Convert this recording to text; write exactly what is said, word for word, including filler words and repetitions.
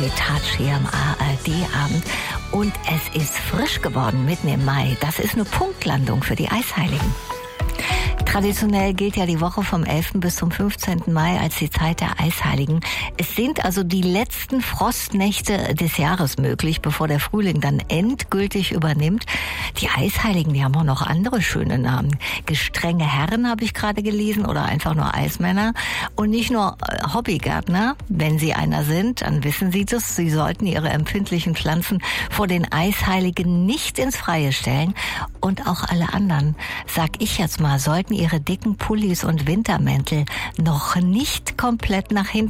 Touch hier am A R D-Abend. Und es ist frisch geworden mitten im Mai. Das ist eine Punktlandung für die Eisheiligen. Traditionell gilt ja die Woche vom elften bis zum fünfzehnten Mai als die Zeit der Eisheiligen. Es sind also die letzten Frostnächte des Jahres möglich, bevor der Frühling dann endgültig übernimmt. Die Eisheiligen, die haben auch noch andere schöne Namen. Gestrenge Herren habe ich gerade gelesen oder einfach nur Eismänner. Und nicht nur Hobbygärtner. Wenn Sie einer sind, dann wissen Sie das. Sie sollten Ihre empfindlichen Pflanzen vor den Eisheiligen nicht ins Freie stellen. Und auch alle anderen, sag ich jetzt mal, sollten ihre dicken Pullis und Wintermäntel noch nicht komplett nach hinten